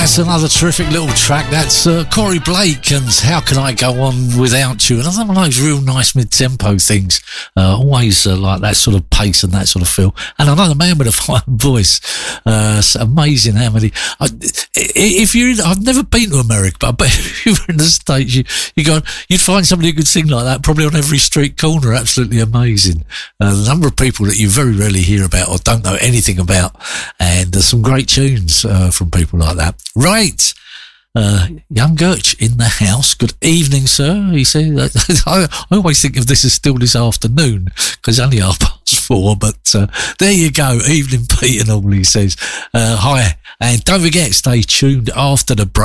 That's another terrific little track. That's Corey Blake and How Can I Go On Without You? Another one of those real nice mid-tempo things. Always like that sort of pace and that sort of feel. And another man with a fine voice. It's amazing how many... I've never been to America, but I bet if you were in the States, you'd find somebody who could sing like that probably on every street corner. Absolutely amazing. The number of people that you very rarely hear about or don't know anything about. And there's some great tunes from people like that. Right. Young Gertch in the house. Good evening, sir. He said, I always think of this as still this afternoon because only 4:30, but there you go. Evening, Pete and all, he says. Hi. And don't forget, stay tuned after the break.